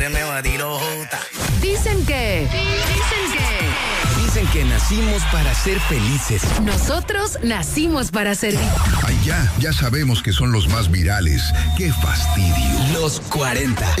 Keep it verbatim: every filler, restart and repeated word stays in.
Me va a tiro jota. Dicen que... Dicen que... Dicen que nacimos para ser felices. Nosotros nacimos para servir. Ay, ya, ya sabemos que son los más virales. ¡Qué fastidio! Los cuarenta.